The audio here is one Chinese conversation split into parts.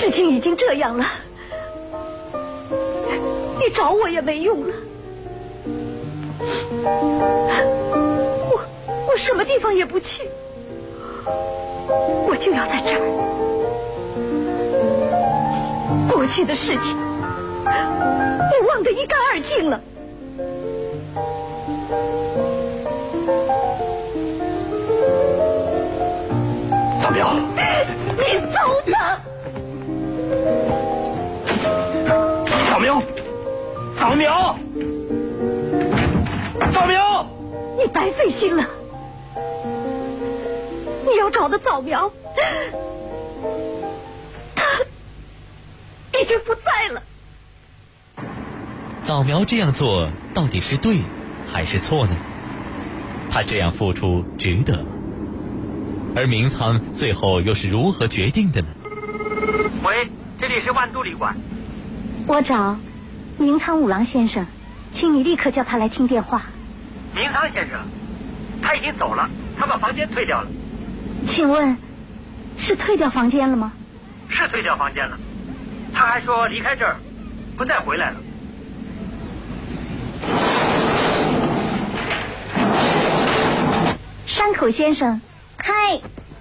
事情已经这样了，你找我也没用了。我什么地方也不去，我就要在这儿。过去的事情我忘得一干二净了。 早苗， 你走吧。 早苗，早苗，早苗， 你白费心了。你要找的早苗，他已经不在了。 早苗这样做到底是对还是错呢？他这样付出值得吗？而明仓最后又是如何决定的呢？ 喂，这里是万都旅馆。 我找明仓五郎先生，请你立刻叫他来听电话。 明仓先生，他已经走了，他把房间退掉了。 请问，是退掉房间了吗？ 是退掉房间了，他还说离开这儿，不再回来了。 山口先生，嗨。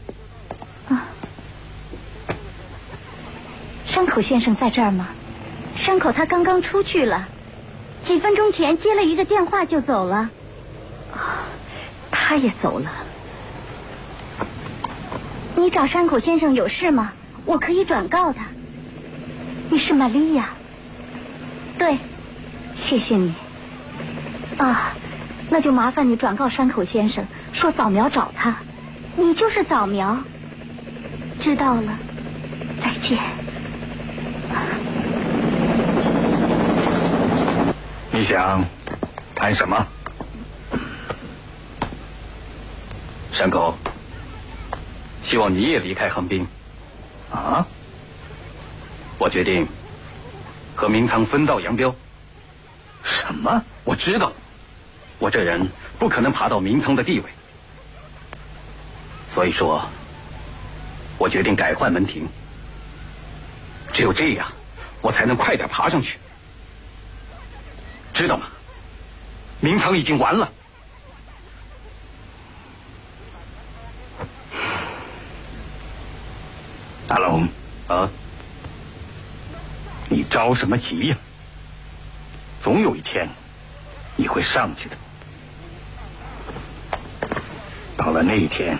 山口先生在这儿吗？山口他刚刚出去了，几分钟前接了一个电话就走了。他也走了。你找山口先生有事吗？我可以转告他。你是玛利亚？对，谢谢你。那就麻烦你转告山口先生，说早苗找他。你就是早苗。知道了，再见。 你想谈什么？山口，希望你也离开横滨。啊？我决定和明仓分道扬镳。什么？我知道，我这人不可能爬到明仓的地位，所以说，我决定改换门庭。只有这样，我才能快点爬上去，知道吗？明仓已经完了。大龙啊，你着什么急呀？总有一天你会上去的。到了那一天，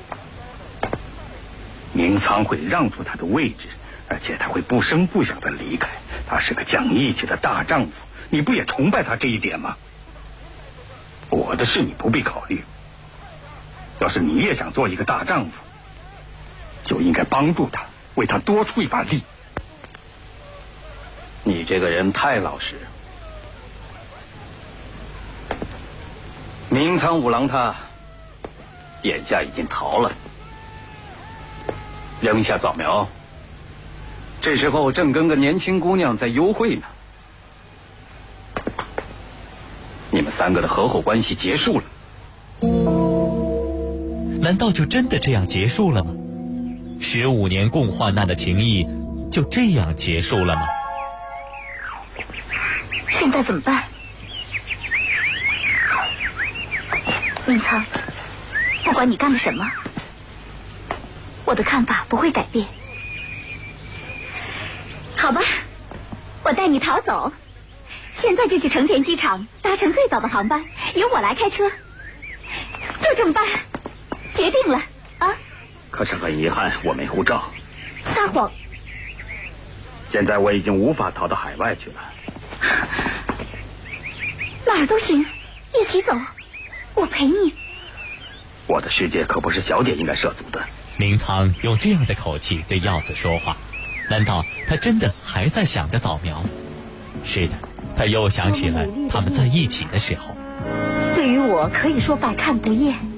明仓会让出他的位置，而且他会不声不响的离开。他是个讲义气的大丈夫，你不也崇拜他这一点吗？我的事你不必考虑。要是你也想做一个大丈夫，就应该帮助他，为他多出一把力。你这个人太老实。明仓五郎他眼下已经逃了，扔下早苗，这时候正跟个年轻姑娘在幽会呢。你们三个的合伙关系结束了。 难道就真的这样结束了吗？15年共患难的情谊就这样结束了吗？ 现在怎么办？明仓，不管你干了什么，我的看法不会改变。好吧，我带你逃走，现在就去成田机场搭乘最早的航班，由我来开车。就这么办，决定了啊！ 可是很遗憾，我没护照。 撒谎！ 现在我已经无法逃到海外去了。 哪儿都行，一起走，我陪你。 我的世界可不是小姐应该涉足的。 明仓用这样的口气对耀子说话，难道他真的还在想着早苗？是的，他又想起了他们在一起的时候。 对于我可以说百看不厌。